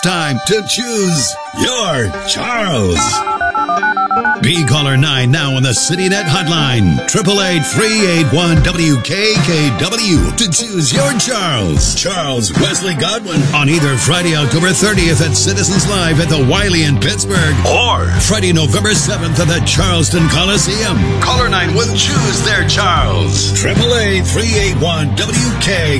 Time to choose your Charles. Be caller 9 now on the CityNet hotline. 888-381-WKKW to choose your Charles. Charles Wesley Godwin on either Friday, October 30th at Citizens Live at the Wiley in Pittsburgh or Friday, November 7th at the Charleston Coliseum. Caller 9 will choose their Charles. 888-381-WKKW.